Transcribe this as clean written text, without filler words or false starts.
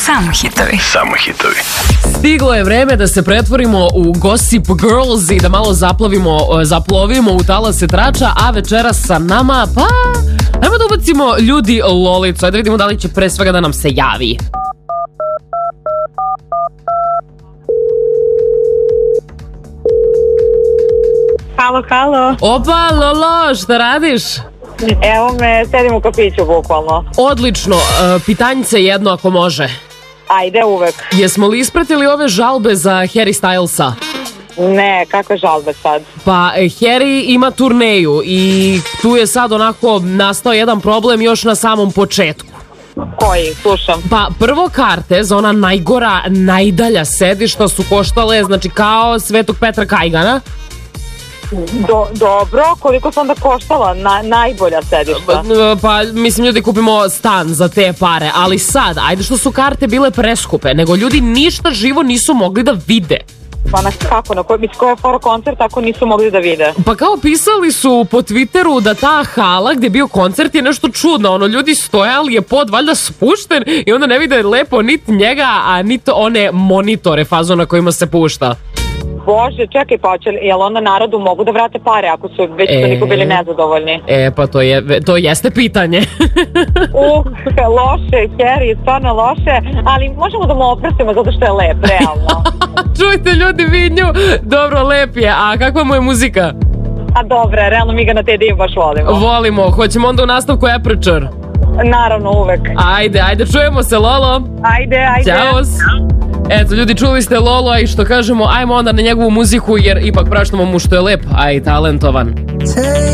Samo hitovi. Samo hitovi. Stiglo je vreme da se pretvorimo u Gossip Girls i da malo zaplovimo u talase trača, a večeras sa nama, pa, ajmo da ubacimo ljudi Lolicu, ajde vidimo da li će pre svega da nam se javi. Halo, halo. Opa, Lolo, šta radiš? Evo me, sedim u kafiću bukvalno. Odlično, pitanjice jedno ako može. Ajde, uvek. Jesmo li ispratili ove žalbe za Harry Stylesa? Ne, kakve žalbe sad? Pa, Harry ima turneju i tu je sad onako nastao jedan problem još na samom početku. Koji? Slušam. Pa, prvo karte za ona najgora, najdalja sedišta su koštale, znači kao Svetog Petra Kajgana. Dobro, koliko su onda koštala najbolja sedišta? Pa, mislim, ljudi kupimo stan za te pare, ali sad, ajde što su karte bile preskupe, nego ljudi ništa živo nisu mogli da vide. Pa kako, koja je fora koncert ako nisu mogli da vide? Pa kao pisali su po Twitteru da ta hala gdje je bio koncert je nešto čudno, ono, ljudi stojali, je pod valjda spušten i onda ne vide lepo niti njega, a niti one monitore fazona kojima se pušta. Bože, čekaj, pa jel onda narodu mogu da vrate pare ako su već toliko bili nezadovoljni? Pa to jeste pitanje. Loše, Harry, stvarno loše, ali možemo da mu oprostimo zato što je lep, realno. Čujte ljudi, Vinju, dobro, lep je, a kakva mu je muzika? A dobro, realno mi ga na te dim baš volimo. Volimo, hoćemo onda u nastavku Aperture? Naravno, uvek. Ajde, čujemo se, Lolo. Ajde. Ćao. Eto, ljudi, čuli ste Lolo i što kažemo, ajmo onda na njegovu muziku jer ipak praštamo mu što je lep, a i talentovan.